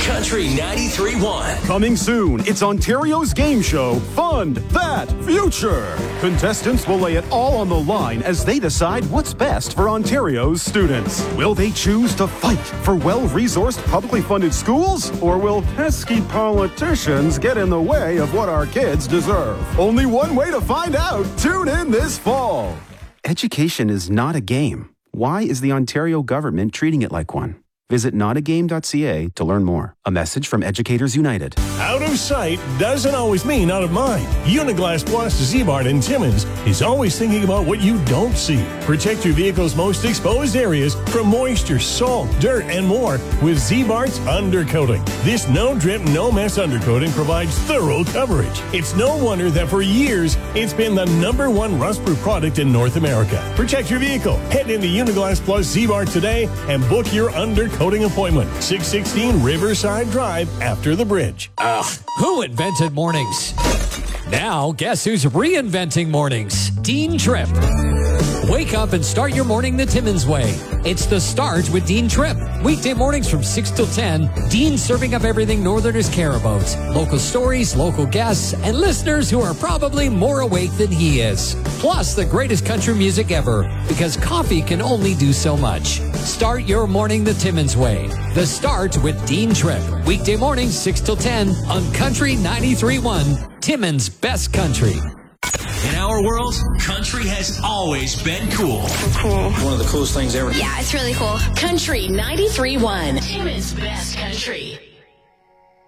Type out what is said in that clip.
Country 93.1. Coming soon, it's Ontario's game show, Fund That Future. Contestants will lay it all on the line as they decide what's best for Ontario's students. Will they choose to fight for well-resourced, publicly funded schools? Or will pesky politicians get in the way of what our kids deserve? Only one way to find out. Tune in this fall. Education is not a game. Why is the Ontario government treating it like one? Visit notagame.ca to learn more. A message from Educators United. Out of sight doesn't always mean out of mind. Uniglass Plus Ziebart and Timmins is always thinking about what you don't see. Protect your vehicle's most exposed areas from moisture, salt, dirt, and more with Ziebart's undercoating. This no-drip, no-mess undercoating provides thorough coverage. It's no wonder that for years, it's been the #1 rust-proof product in North America. Protect your vehicle. Head into Uniglass Plus Ziebart today and book your undercoating appointment. 616 Riverside Drive after the bridge. Who invented mornings? Now, guess who's reinventing mornings? Dean Tripp. Wake up and start your morning the Timmins way. It's The Start with Dean Tripp. Weekday mornings from 6 till 10. Dean serving up everything Northerners care about. Local stories, local guests, and listeners who are probably more awake than he is. Plus, the greatest country music ever, because coffee can only do so much. Start your morning the Timmins way. The Start with Dean Tripp. Weekday mornings 6 till 10 on Country 93.1, Timmins' best country. In our world, country has always been cool. Cool. One of the coolest things ever. Yeah, it's really cool. Country 93.1, Timmins' best country.